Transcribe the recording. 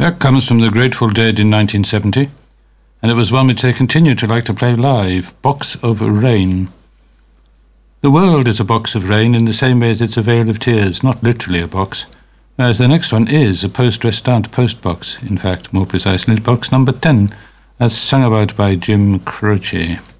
That comes from the Grateful Dead in 1970, and it was one which they continue to like to play live, Box of Rain. The world is a box of rain in the same way as it's a veil of tears, not literally a box, whereas the next one is a post-restante post-box, in fact, more precisely, box number 10, as sung about by Jim Croce.